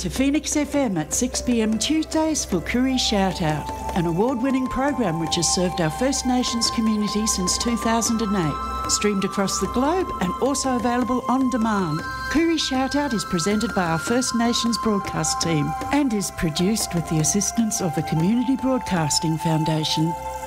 to Phoenix FM at 6 p.m. Tuesdays for Koori Shout Out, an award-winning program which has served our First Nations community since 2008. Streamed across the globe and also available on demand. Koori Shout Out is presented by our First Nations broadcast team and is produced with the assistance of the Community Broadcasting Foundation.